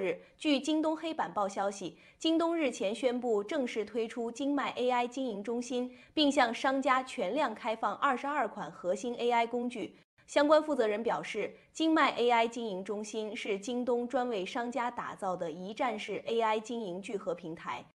日，据京东黑板报消息，京东日前宣布正式推出京迈 AI 经营中心，并向商家全量开放22款核心 AI 工具。相关负责人表示，京迈 AI 经营中心是京东专为商家打造的一站式 AI 经营聚合平台。